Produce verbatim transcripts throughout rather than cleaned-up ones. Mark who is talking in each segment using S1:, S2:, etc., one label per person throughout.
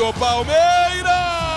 S1: do Palmeiras!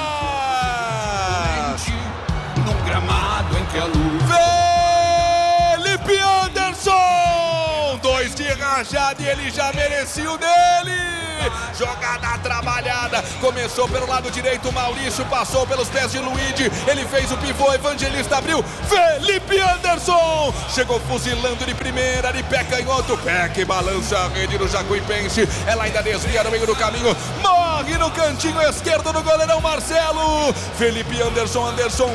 S2: Num gramado em que a luz...
S1: Felipe Anderson! Dois de rajada e ele já merecia o dele! Jogada trabalhada, começou pelo lado direito, Maurício passou pelos pés de Luigi, ele fez o pivô, Evangelista abriu, Felipe Anderson! Chegou fuzilando de primeira, de pé canhoto, pé que balança a rede do Jacuipense, ela ainda desvia no meio do caminho, morre no cantinho esquerdo do goleirão Marcelo, Felipe Anderson, Anderson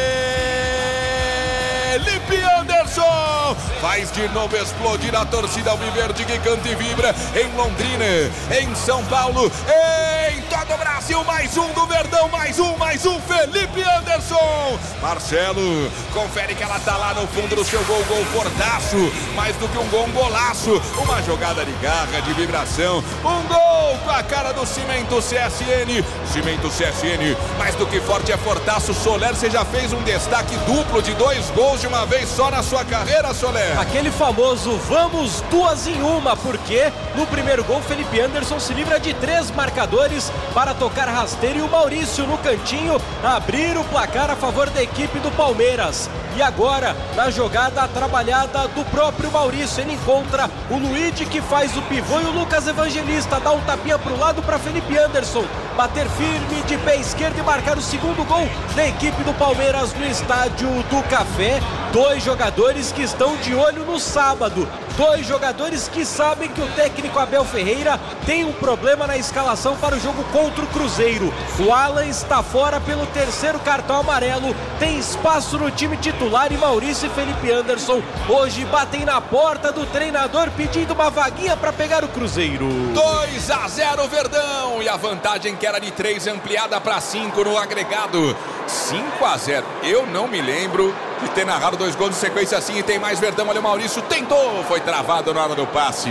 S1: Felipe Anderson faz de novo explodir a torcida alviverde que canta e vibra em Londrina, em São Paulo, em todo o Brasil. Mais um do Verdão, mais um, mais um, Felipe Anderson. Marcelo confere que ela tá lá no fundo do seu gol, gol fortaço, mais do que um gol, um golaço, uma jogada de garra, de vibração, um gol com a cara do Cimento C S N, Cimento C S N, mais do que forte é fortaço. Soler, você já fez um destaque duplo de dois gols de uma vez só na sua carreira, Soler?
S3: Aquele famoso vamos duas em uma, porque no primeiro gol Felipe Anderson se livra de três marcadores para tocar rasteiro e o Maurício no cantinho abrir o placar a favor da equipe do Palmeiras. E agora, na jogada trabalhada do próprio Maurício, ele encontra o Luigi que faz o pivô e o Lucas Evangelista dá um tapinha pro lado para Felipe Anderson bater firme de pé esquerdo e marcar o segundo gol da equipe do Palmeiras no Estádio do Café. Dois jogadores que estão de olho no sábado, dois jogadores que sabem que o técnico Abel Ferreira tem um problema na escalação para o jogo contra o Cruzeiro. O Alan está fora pelo terceiro cartão amarelo, tem espaço no time titular e Maurício e Felipe Anderson hoje batem na porta do treinador pedindo uma vaguinha para pegar o Cruzeiro.
S1: dois a zero Verdão e a vantagem que era de três ampliada para cinco no agregado. cinco a zero. Eu não me lembro de ter narrado dois gols de sequência assim e tem mais Verdão. Olha o Maurício, tentou, foi travado na hora do passe.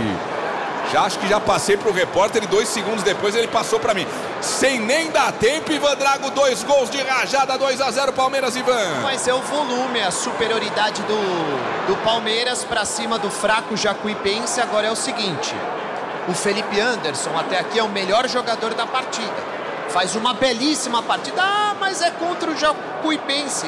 S1: Já acho que já passei pro repórter e dois segundos depois ele passou para mim. Sem nem dar tempo, Ivan Drago, dois gols de rajada, dois a zero Palmeiras, Ivan.
S4: Mas é o volume, a superioridade do, do Palmeiras para cima do fraco Jacuipense. Agora é o seguinte, o Felipe Anderson até aqui é o melhor jogador da partida. Faz uma belíssima partida. Ah, mas é contra o Jacuipense.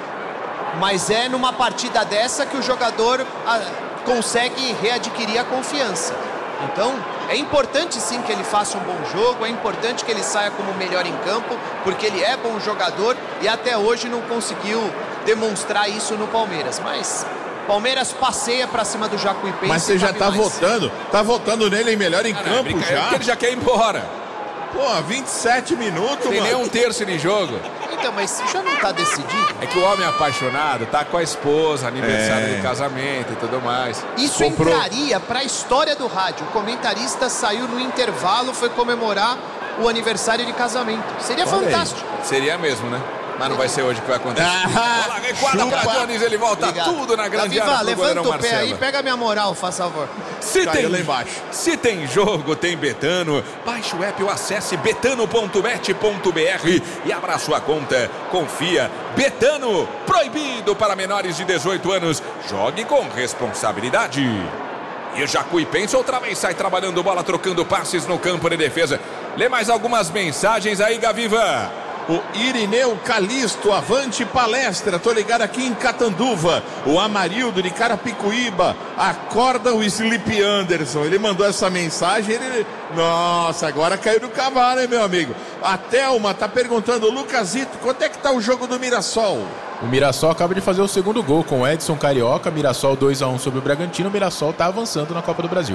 S4: Mas é numa partida dessa que o jogador ah, consegue readquirir a confiança. Então, é importante sim que ele faça um bom jogo, é importante que ele saia como melhor em campo, porque ele é bom jogador e até hoje não conseguiu demonstrar isso no Palmeiras. Mas Palmeiras passeia pra cima do Jacuipense.
S5: Mas você já tá
S4: mais.
S5: votando, tá votando nele em melhor em
S1: Cara,
S5: campo
S1: é
S5: já?
S1: porque ele já quer ir embora.
S5: Pô, vinte e sete minutos,
S1: Tem
S5: mano.
S1: nem um terço de jogo.
S4: Então, mas já não tá decidido?
S1: É que o homem é apaixonado, tá com a esposa, aniversário
S5: É.
S1: de casamento e tudo mais.
S4: Isso
S5: Comprou.
S4: entraria pra história do rádio. O comentarista saiu no intervalo, foi comemorar o aniversário de casamento. Seria
S5: Olha aí.
S4: fantástico.
S1: Seria mesmo, né? Mas não vai ser hoje que vai acontecer.
S5: Ah,
S1: Olha lá, recuada pra
S5: chupa.
S1: Jones, ele volta
S4: Obrigado.
S1: tudo na grande
S4: Gaviva,
S1: área pro
S4: levanta
S1: goleirão
S4: o pé
S1: Marcelo.
S4: aí, pega minha moral, faz favor.
S1: Se
S5: Caiu
S1: tem,
S5: lá embaixo.
S1: se tem jogo, tem Betano. Baixe o app ou acesse betano ponto bet ponto br e abra sua conta. Confia. Betano, proibido para menores de dezoito anos. Jogue com responsabilidade. E o Jacuipense outra vez sai trabalhando bola, trocando passes no campo de defesa. Lê mais algumas mensagens aí, Gaviva.
S5: O Irineu Calisto, avante palestra, tô ligado aqui em Catanduva. O Amarildo de Carapicuíba, acorda o Felipe Anderson. Ele mandou essa mensagem, ele... Nossa, agora caiu do cavalo, hein, meu amigo? A Thelma tá perguntando, Lucasito, quanto é que tá o jogo do Mirassol?
S6: O Mirassol acaba de fazer o segundo gol com o Edson Carioca, Mirassol dois a um sobre o Bragantino, o Mirassol tá avançando na Copa do Brasil.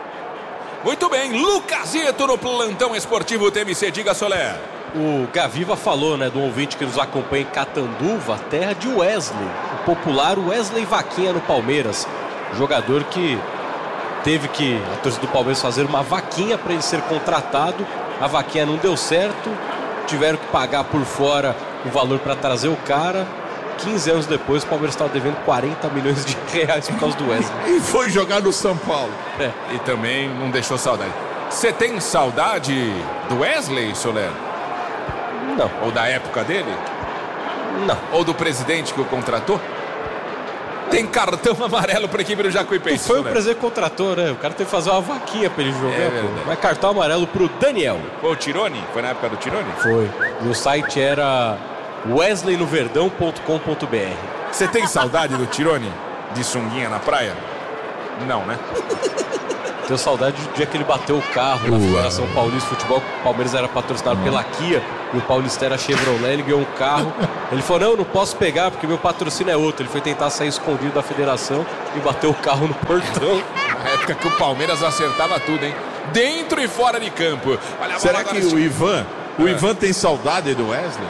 S1: Muito bem, Lucasito no plantão esportivo T M C, diga Soler.
S3: O Gaviva falou, né, do ouvinte que nos acompanha em Catanduva, terra de Wesley, o popular Wesley Vaquinha no Palmeiras, jogador que teve que, a torcida do Palmeiras, fazer uma vaquinha para ele ser contratado, a vaquinha não deu certo, tiveram que pagar por fora o valor para trazer o cara, quinze anos depois o Palmeiras estava devendo quarenta milhões de reais por causa do Wesley.
S5: E foi jogar no São Paulo.
S3: É.
S1: E também não deixou saudade. Você tem saudade do Wesley, Soler?
S3: Não.
S1: Ou da época dele?
S3: Não.
S1: Ou do presidente que o contratou? Tem cartão amarelo para a equipe do Jacuipense.
S3: Foi o prazer que contratou, né? O cara teve que fazer uma vaquinha para ele jogar.
S1: É
S3: Mas cartão amarelo pro Daniel.
S1: Foi o Tirone? Foi na época do Tirone?
S3: Foi. E o site era wesley no verdão ponto com ponto b r.
S1: Você tem saudade do Tirone? De sunguinha na praia? Não, né?
S3: Tenho saudade do dia que ele bateu o carro na Federação Paulista de Futebol. O Palmeiras era patrocinado pela Kia e o Paulista era Chevrolet. Ele ganhou um carro. Ele falou: não, não posso pegar porque meu patrocínio é outro. Ele foi tentar sair escondido da federação e bateu o carro no portão.
S1: Na época que o Palmeiras acertava tudo, hein? Dentro e fora de campo. Olha a
S5: Será
S1: bola
S5: que
S1: agora...
S5: o Ivan, o
S1: É.
S5: Ivan tem saudade do Wesley?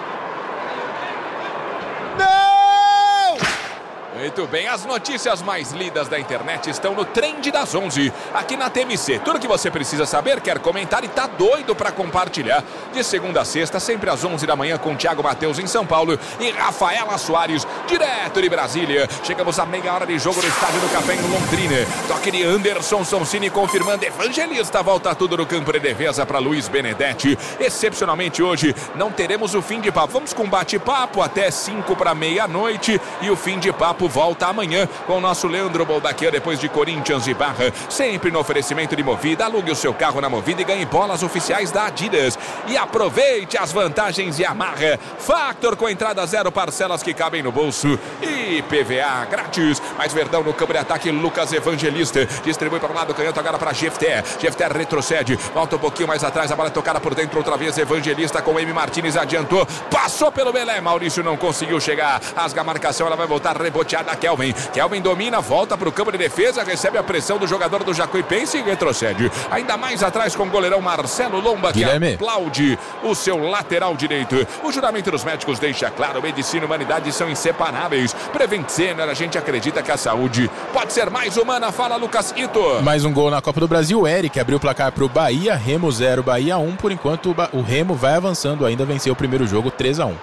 S1: Muito bem, as notícias mais lidas da internet estão no Trend das onze, aqui na T M C. Tudo que você precisa saber, quer comentar e tá doido para compartilhar. De segunda a sexta, sempre às onze da manhã, com Thiago Matheus em São Paulo e Rafaela Soares, direto de Brasília. Chegamos a meia hora de jogo no Estádio do Café em Londrina. Toque de Anderson Sonsini confirmando Evangelista. Volta tudo no campo de defesa para Luiz Benedetti. Excepcionalmente hoje, não teremos o fim de papo. Vamos com bate-papo até cinco para meia-noite e o fim de papo volta amanhã com o nosso Leandro Boldaquian depois de Corinthians e Barra, sempre no oferecimento de Movida. Alugue o seu carro na Movida e ganhe bolas oficiais da Adidas e aproveite as vantagens e amarra Factor com entrada zero, parcelas que cabem no bolso e I P V A grátis. Mais Verdão no campo de ataque, Lucas Evangelista distribui para o lado canhoto agora para Jefté. Jefté retrocede, volta um pouquinho mais atrás, a bola é tocada por dentro outra vez. Evangelista com M. Martins adiantou, passou pelo Belé, Maurício não conseguiu chegar, rasga a marcação, ela vai voltar reboteada. Kelvin, Kelvin domina, volta para o campo de defesa, recebe a pressão do jogador do Jacuipense e retrocede. Ainda mais atrás com o goleirão Marcelo Lomba, que
S6: Guilherme.
S1: aplaude o seu lateral direito. O juramento dos médicos deixa claro, medicina e humanidade são inseparáveis. Prevent Senior, a gente acredita que a saúde pode ser mais humana. Fala, Lucas Ito.
S6: Mais um gol na Copa do Brasil. O Eric abriu o placar para o Bahia. Remo zero, Bahia um. Por enquanto o, Ba- o Remo vai avançando, ainda venceu o primeiro jogo três a um.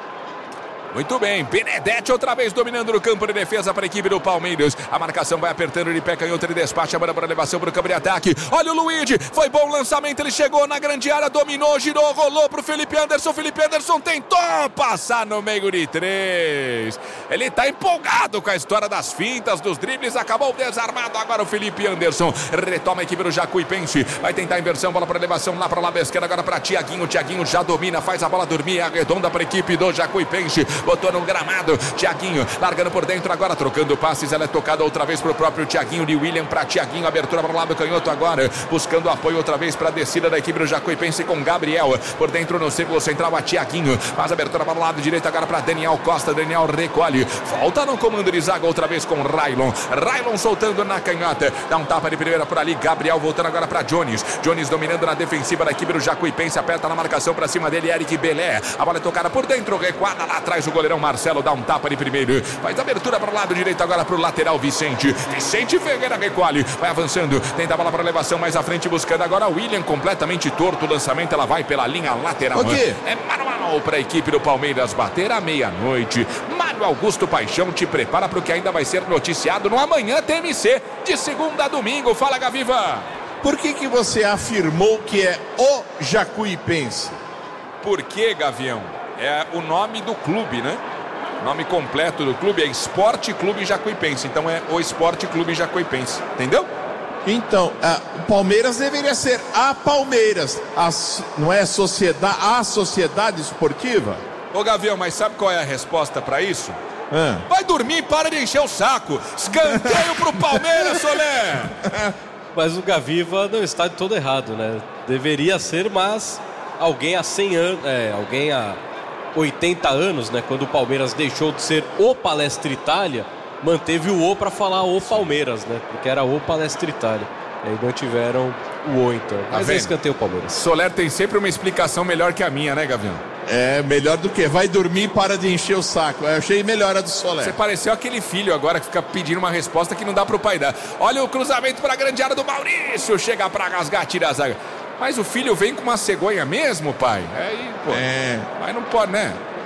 S1: Muito bem, Benedetti outra vez dominando no campo de defesa para a equipe do Palmeiras. A marcação vai apertando de pé canhoto, ele despacha, manda para elevação para o campo de ataque. Olha o Luigi, foi bom o lançamento, ele chegou na grande área, dominou, girou, rolou para o Felipe Anderson. Felipe Anderson tentou passar no meio de três. Ele está empolgado com a história das fintas, dos dribles, acabou desarmado agora o Felipe Anderson. Retoma a equipe do Jacuipense, vai tentar a inversão, bola para elevação lá para o lado esquerdo, agora para Thiaguinho. Thiaguinho já domina, faz a bola dormir, arredonda para a equipe do Jacuipense. Botou no gramado, Thiaguinho largando por dentro agora, trocando passes, ela é tocada outra vez para o próprio Thiaguinho, de William para Thiaguinho, abertura para o lado canhoto agora, buscando apoio outra vez para a descida da equipe do Jacuipense com Gabriel, por dentro no círculo central a Thiaguinho, faz abertura para o lado direito agora para Daniel Costa, Daniel recolhe, volta no comando de zaga outra vez com Railon, Railon soltando na canhota, dá um tapa de primeira por ali, Gabriel voltando agora para Jones, Jones dominando na defensiva da equipe do Jacuipense, aperta na marcação para cima dele, Eric Belé, a bola é tocada por dentro, recuada lá atrás o goleirão Marcelo dá um tapa de primeiro, faz abertura para o lado direito agora para o lateral Vicente, Vicente Ferreira recolhe, vai avançando, tenta a bola para elevação mais à frente, buscando agora o William, completamente torto o lançamento, ela vai pela linha lateral.
S5: Okay.
S1: É manual para a equipe do Palmeiras bater à meia-noite. Mário Augusto Paixão te prepara para o que ainda vai ser noticiado no Amanhã T M C, de segunda a domingo. Fala, Gaviva.
S5: Por que que você afirmou que é o Jacuipense?
S1: Por que, Gavião? É o nome do clube, né? O nome completo do clube é Esporte Clube Jacuipense. Então é o Esporte Clube Jacuipense. Entendeu?
S5: Então, a, o Palmeiras deveria ser a Palmeiras, a, não é sociedade, a Sociedade Esportiva?
S1: Ô, Gavião, mas sabe qual é a resposta para isso?
S5: Ah.
S1: Vai dormir e para de encher o saco. Escanteio pro Palmeiras, Solé.
S3: Mas o Gaviva não está de todo errado, né? Deveria ser, mas alguém há cem anos, é, alguém há oitenta anos, né? Quando o Palmeiras deixou de ser o Palestra Itália, manteve o O para falar o Palmeiras, né? Porque era o Palestra Itália. E aí mantiveram o O, então. Mas é escanteio o Palmeiras.
S1: Soler tem sempre uma explicação melhor que a minha, né, Gavião?
S5: É, melhor do que vai dormir e para de encher o saco. Eu achei melhor a do Soler.
S1: Você pareceu aquele filho agora que fica pedindo uma resposta que não dá pro pai dar. Olha o cruzamento para a grande área do Maurício. Chega para rasgar, tira a zaga. Mas o filho vem com uma cegonha mesmo, pai? Aí, pô.
S5: É.
S1: Mas não pode, né?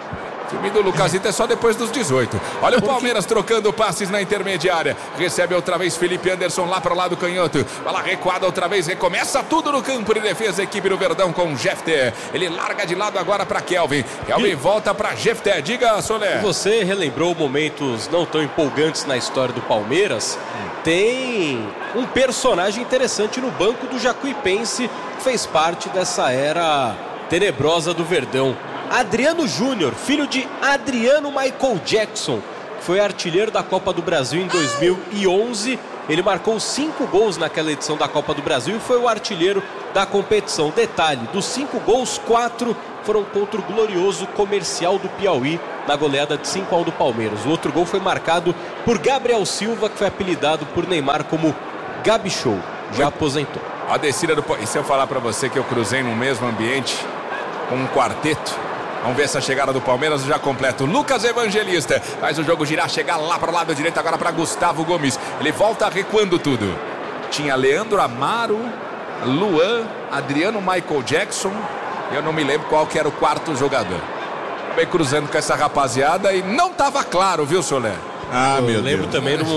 S1: O time do Lucasito é só depois dos dezoito. Olha o Palmeiras trocando passes na intermediária. Recebe outra vez Felipe Anderson lá para o lado canhoto. Bola recuada outra vez. Recomeça tudo no campo de defesa. Equipe do Verdão com Jefter. Ele larga de lado agora para Kelvin. Kelvin e... volta para Jefter. Diga, Soler.
S3: Você relembrou momentos não tão empolgantes na história do Palmeiras. Hum. Tem um personagem interessante no banco do Jacuipense que fez parte dessa era tenebrosa do Verdão. Adriano Júnior, filho de Adriano Michael Jackson, foi artilheiro da Copa do Brasil em dois mil e onze. Ele marcou cinco gols naquela edição da Copa do Brasil e foi o artilheiro da competição. Detalhe, dos cinco gols, quatro foram contra o glorioso Comercial do Piauí, na goleada de cinco a um do Palmeiras. O outro gol foi marcado por Gabriel Silva, que foi apelidado por Neymar como Gabi Show. Já aposentou.
S1: A descida do... E se eu falar pra você que eu cruzei no mesmo ambiente com um quarteto? Vamos ver essa chegada do Palmeiras já completo. Lucas Evangelista faz o jogo girar, chegar lá para o lado direito agora para Gustavo Gomes. Ele volta recuando tudo. Tinha Leandro Amaro, Luan, Adriano Michael Jackson. Eu não me lembro qual que era o quarto jogador. Acabei cruzando com essa rapaziada e não estava claro, viu, Soler?
S3: Ah, eu meu lembro Deus. também de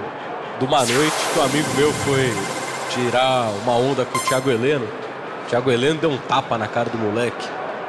S3: uma noite que um amigo meu foi tirar uma onda com o Thiago Heleno. O Thiago Heleno deu um tapa na cara do moleque.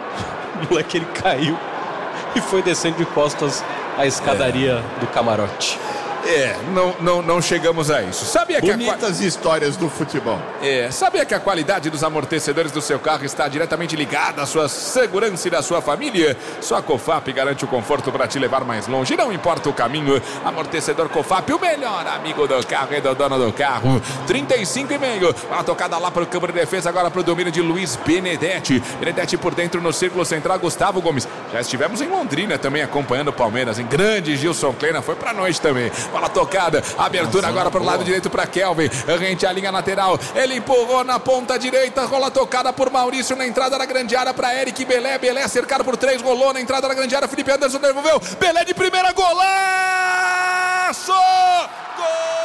S3: O moleque ele caiu e foi descendo de costas a escadaria é. do camarote.
S1: É, não, não, não chegamos a isso. Sabia que
S5: Bonitas a... histórias do futebol.
S1: É, sabia que a qualidade dos amortecedores do seu carro está diretamente ligada à sua segurança e da sua família? Só a Cofap garante o conforto para te levar mais longe. Não importa o caminho, amortecedor Cofap, o melhor amigo do carro e do dono do carro. trinta e cinco e meio. Uma tocada lá para o campo de defesa, agora para o domínio de Luiz Benedetti. Benedetti por dentro no círculo central, Gustavo Gomes. Já estivemos em Londrina também acompanhando o Palmeiras. Em grande Gilson Kleina, foi para noite também. Bola tocada, abertura agora para o lado direito para Kelvin, rente a linha lateral, ele empurrou na ponta direita, rola tocada por Maurício na entrada da grande área para Eric Belé, Belé cercado por três, rolou na entrada da grande área, Felipe Anderson devolveu, Belé de primeira, golaço! Gol!